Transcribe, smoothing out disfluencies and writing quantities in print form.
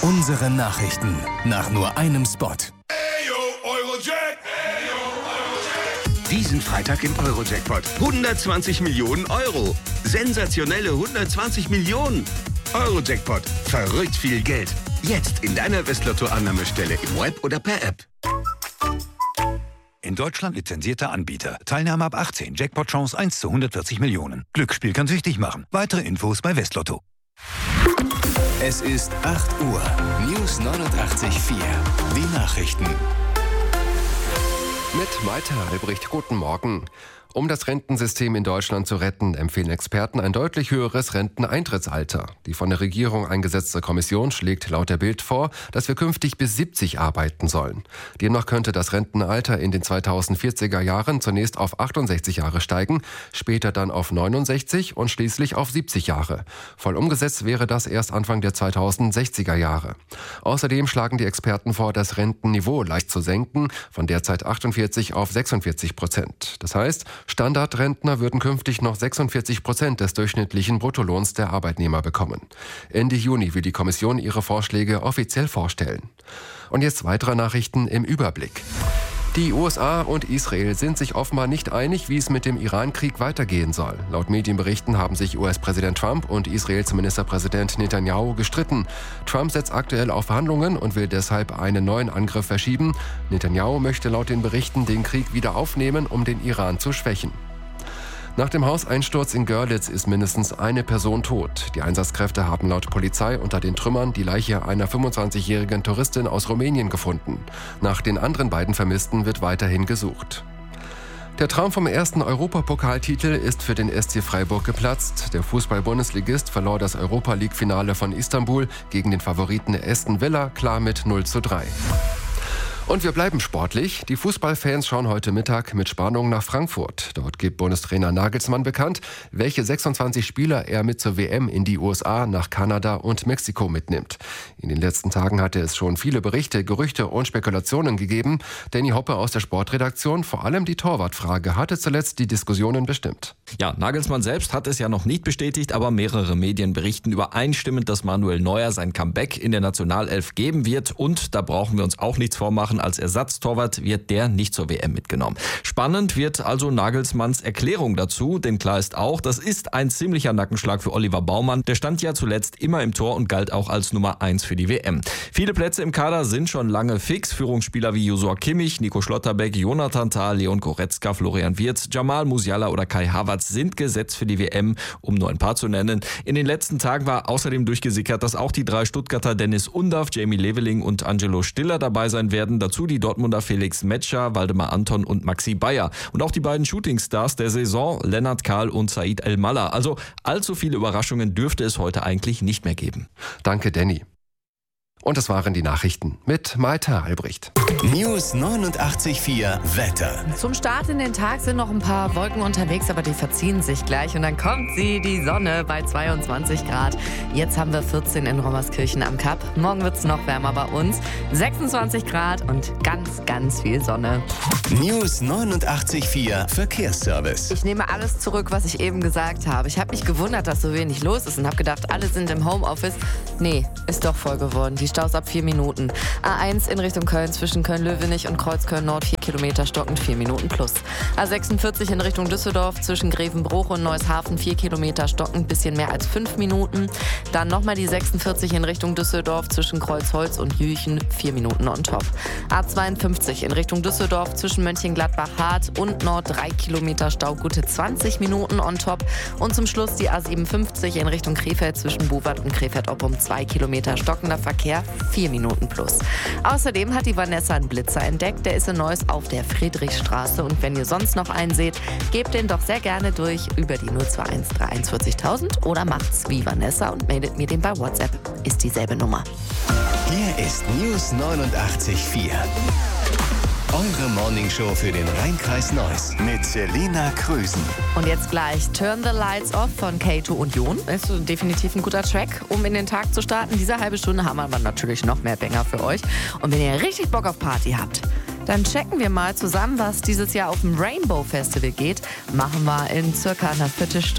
Unsere Nachrichten nach nur einem Spot. Diesen Freitag im Euro-Jackpot. 120 Millionen Euro. Sensationelle 120 Millionen. Euro-Jackpot. Verrückt viel Geld. Jetzt in deiner Westlotto-Annahmestelle im Web oder per App. In Deutschland lizenzierter Anbieter. Teilnahme ab 18. Jackpot-Chance 1 zu 140 Millionen. Glücksspiel kann süchtig machen. Weitere Infos bei Westlotto. Es ist 8 Uhr. News 89.4. Die Nachrichten. Mit Malte Albrecht, guten Morgen. Um das Rentensystem in Deutschland zu retten, empfehlen Experten ein deutlich höheres Renteneintrittsalter. Die von der Regierung eingesetzte Kommission schlägt laut der Bild vor, dass wir künftig bis 70 arbeiten sollen. Demnach könnte das Rentenalter in den 2040er Jahren zunächst auf 68 Jahre steigen, später dann auf 69 und schließlich auf 70 Jahre. Voll umgesetzt wäre das erst Anfang der 2060er Jahre. Außerdem schlagen die Experten vor, das Rentenniveau leicht zu senken, von derzeit 48 auf 46%. Das heißt, Standardrentner würden künftig noch 46% des durchschnittlichen Bruttolohns der Arbeitnehmer bekommen. Ende Juni will die Kommission ihre Vorschläge offiziell vorstellen. Und jetzt weitere Nachrichten im Überblick. Die USA und Israel sind sich offenbar nicht einig, wie es mit dem Iran-Krieg weitergehen soll. Laut Medienberichten haben sich US-Präsident Trump und Israels Ministerpräsident Netanyahu gestritten. Trump setzt aktuell auf Verhandlungen und will deshalb einen neuen Angriff verschieben. Netanyahu möchte laut den Berichten den Krieg wieder aufnehmen, um den Iran zu schwächen. Nach dem Hauseinsturz in Görlitz ist mindestens eine Person tot. Die Einsatzkräfte haben laut Polizei unter den Trümmern die Leiche einer 25-jährigen Touristin aus Rumänien gefunden. Nach den anderen beiden Vermissten wird weiterhin gesucht. Der Traum vom ersten Europapokaltitel ist für den SC Freiburg geplatzt. Der Fußball-Bundesligist verlor das Europa-League-Finale von Istanbul gegen den Favoriten Aston Villa klar mit 0:3. Und wir bleiben sportlich. Die Fußballfans schauen heute Mittag mit Spannung nach Frankfurt. Dort gibt Bundestrainer Nagelsmann bekannt, welche 26 Spieler er mit zur WM in die USA, nach Kanada und Mexiko mitnimmt. In den letzten Tagen hatte es schon viele Berichte, Gerüchte und Spekulationen gegeben. Danny Hoppe aus der Sportredaktion, vor allem die Torwartfrage hatte zuletzt die Diskussionen bestimmt. Ja, Nagelsmann selbst hat es ja noch nicht bestätigt, aber mehrere Medien berichten übereinstimmend, dass Manuel Neuer sein Comeback in der Nationalelf geben wird. Und da brauchen wir uns auch nichts vormachen. Als Ersatztorwart wird der nicht zur WM mitgenommen. Spannend wird also Nagelsmanns Erklärung dazu, denn klar ist auch, das ist ein ziemlicher Nackenschlag für Oliver Baumann. Der stand ja zuletzt immer im Tor und galt auch als Nummer 1 für die WM. Viele Plätze im Kader sind schon lange fix. Führungsspieler wie Joshua Kimmich, Nico Schlotterbeck, Jonathan Tah, Leon Goretzka, Florian Wirtz, Jamal Musiala oder Kai Havertz sind gesetzt für die WM, um nur ein paar zu nennen. In den letzten Tagen war außerdem durchgesickert, dass auch die 3 Stuttgarter Dennis Undaff, Jamie Leveling und Angelo Stiller dabei sein werden. Dazu die Dortmunder Felix Metscher, Waldemar Anton und Maxi Bayer. Und auch die beiden Shootingstars der Saison, Lennart Kahl und Said El-Mallah. Also allzu viele Überraschungen dürfte es heute eigentlich nicht mehr geben. Danke, Danny. Und das waren die Nachrichten mit Malte Albrecht. News 89.4 Wetter. Zum Start in den Tag sind noch ein paar Wolken unterwegs, aber die verziehen sich gleich. Und dann kommt sie, die Sonne, bei 22 Grad. Jetzt haben wir 14 in Rommerskirchen am Kap. Morgen wird es noch wärmer bei uns. 26 Grad und ganz, ganz viel Sonne. News 89.4 Verkehrsservice. Ich nehme alles zurück, was ich eben gesagt habe. Ich habe mich gewundert, dass so wenig los ist und habe gedacht, alle sind im Homeoffice. Nee, ist doch voll geworden. Die Staus ab 4 Minuten. A1 in Richtung Köln zwischen Köln-Löwenich und Kreuzköln-Nord 4 Kilometer stockend 4 Minuten plus. A46 in Richtung Düsseldorf zwischen Grevenbruch und Neueshafen 4 Kilometer stockend bisschen mehr als 5 Minuten. Dann nochmal die 46 in Richtung Düsseldorf zwischen Kreuzholz und Jüchen 4 Minuten on top. A52 in Richtung Düsseldorf zwischen Mönchengladbach-Hart und Nord 3 Kilometer Stau, gute 20 Minuten on top. Und zum Schluss die A57 in Richtung Krefeld zwischen Buwald und Krefeld-Oppum 2 Kilometer stockender Verkehr 4 Minuten plus. Außerdem hat die Vanessa einen Blitzer entdeckt. Der ist in Neuss auf der Friedrichstraße. Und wenn ihr sonst noch einen seht, gebt den doch sehr gerne durch über die 021 341.000 oder macht's wie Vanessa und meldet mir den bei WhatsApp. Ist dieselbe Nummer. Hier ist News 89.4. Eure Morningshow für den Rhein-Kreis Neuss mit Selina Krösen. Und jetzt gleich Turn the Lights Off von Kato und Jon. Ist definitiv ein guter Track, um in den Tag zu starten. Diese halbe Stunde haben wir aber natürlich noch mehr Banger für euch. Und wenn ihr richtig Bock auf Party habt, dann checken wir mal zusammen, was dieses Jahr auf dem Rainbow Festival geht. Machen wir in circa einer Viertelstunde.